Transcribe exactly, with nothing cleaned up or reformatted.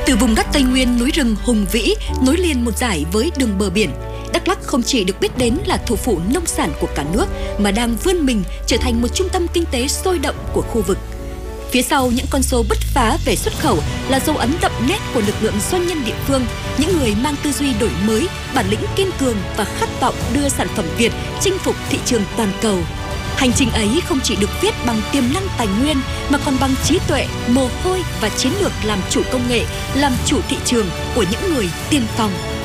Từ vùng đất Tây Nguyên núi rừng hùng vĩ nối liền một dải với đường bờ biển, Đắk Lắk không chỉ được biết đến là thủ phủ nông sản của cả nước mà đang vươn mình trở thành một trung tâm kinh tế sôi động của khu vực. Phía sau những con số bứt phá về xuất khẩu là dấu ấn đậm nét của lực lượng doanh nhân địa phương, những người mang tư duy đổi mới, bản lĩnh kiên cường và khát vọng đưa sản phẩm Việt chinh phục thị trường toàn cầu. Hành trình ấy không chỉ được viết bằng tiềm năng tài nguyên mà còn bằng trí tuệ, mồ hôi và chiến lược làm chủ công nghệ, làm chủ thị trường của những người tiên phong.